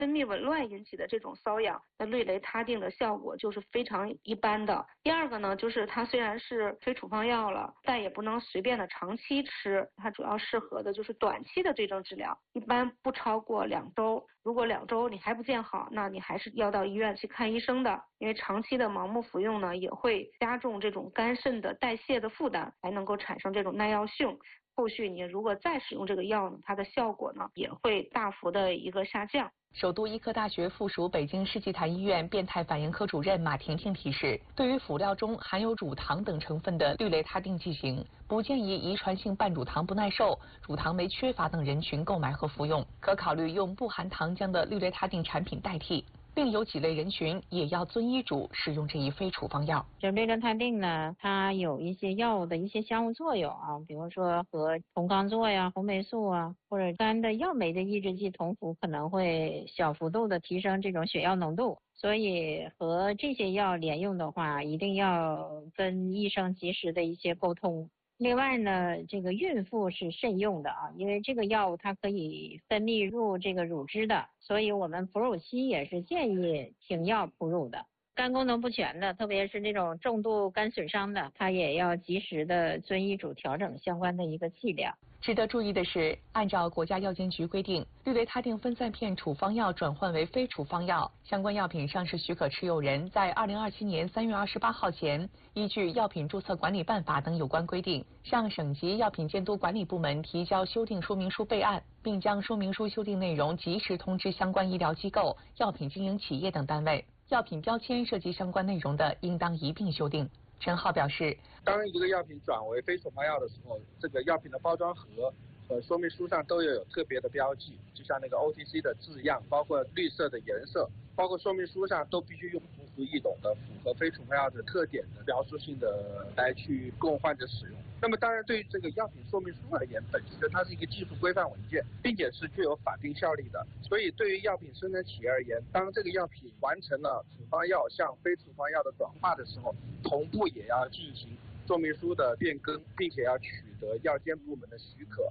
分泌紊乱引起的这种瘙痒，那氯雷他定的效果就是非常一般的。第二个呢，就是它虽然是非处方药了，但也不能随便的长期吃，它主要适合的就是短期的对症治疗，一般不超过2周。如果2周你还不见好，那你还是要到医院去看医生的，因为长期的盲目服用呢，也会加重这种肝肾的代谢的负担，还能够产生这种耐药性。后续你如果再使用这个药呢，它的效果呢也会大幅的一个下降。 首都医科大学附属北京世纪坛医院变态反应科主任马婷婷提示，对于辅料中含有乳糖等成分的氯雷他定剂型，不建议遗传性半乳糖不耐受、乳糖酶缺乏等人群购买和服用，可考虑用不含糖浆的氯雷他定产品代替。另有几类人群也要遵医嘱使用这一非处方药。 这氯雷他定呢，它有一些药物的一些相互作用啊，比如说和酮罡唑呀、红霉素啊，或者肝的药酶的抑制剂酮服可能会小幅度的提升这种血药浓度，所以和这些药连用的话，一定要跟医生及时的一些沟通。另外呢，这个孕妇是慎用的啊，因为这个药物它可以分泌入这个乳汁的，所以我们哺乳期也是建议停药哺乳的。肝功能不全的，特别是这种重度肝损伤的，它也要及时的遵医嘱调整相关的一个剂量。 值得注意的是，按照国家药监局规定，氯雷他定分散片处方药转换为非处方药，相关药品上市许可持有人在2027年3月28号前，依据《药品注册管理办法》等有关规定，向省级药品监督管理部门提交修订说明书备案，并将说明书修订内容及时通知相关医疗机构、药品经营企业等单位。药品标签涉及相关内容的，应当一并修订。陈浩表示， 当一个药品转为非处方药的时候，这个药品的包装盒和说明书上都要有特别的标记，就像那个 OTC 的字样，包括绿色的颜色，包括说明书上都必须用通俗易懂的、符合非处方药的特点的描述性的来去供患者使用。那么当然，对于这个药品说明书而言，本身它是一个技术规范文件，并且是具有法定效力的。所以对于药品生产企业而言，当这个药品完成了处方药向非处方药的转化的时候，同步也要进行说明书的变更，并且要取得药监部门的许可。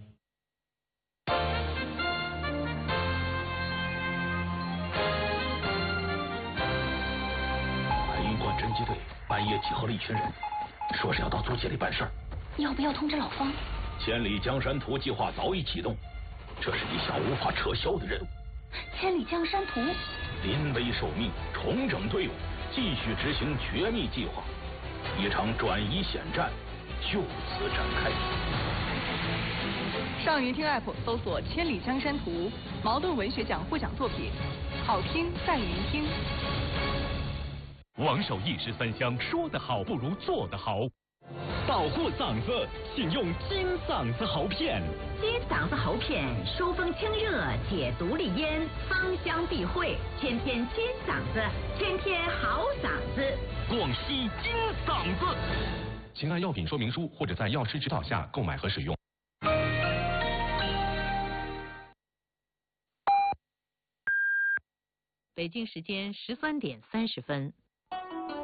白云关侦缉队半夜集合了一群人，说是要到租界里办事儿。 要不要通知老方？ 千里江山图计划早已启动，这是一项无法撤销的任务。 千里江山图， 临危受命，重整队伍，继续执行绝密计划，一场转移险战就此展开。 上云听 app 搜索《千里江山图》，茅盾文学奖获奖作品，好听在云听。 王守义是3香，说得好不如做得好。保护嗓子，请用金嗓子喉片。 金嗓子喉片，疏风清热，解毒利咽，芳香避秽，天天金嗓子，天天好嗓子。 广西金嗓子，请按药品说明书或者在药师指导下购买和使用。 北京时间13点30分。